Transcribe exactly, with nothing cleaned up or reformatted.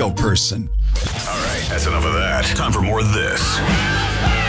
radio person. All right, that's enough of that. Time for more of this.